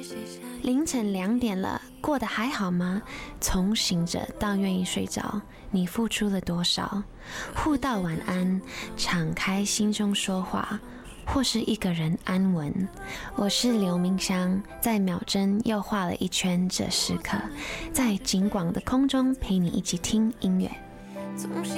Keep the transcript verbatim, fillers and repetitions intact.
凌晨两点了，过得还好吗？从醒着到愿意睡着，你付出了多少？互道晚安，敞开心中说话，或是一个人安稳。我是刘明香，在秒针又画了一圈这时刻，在景广的空中陪你一起听音乐。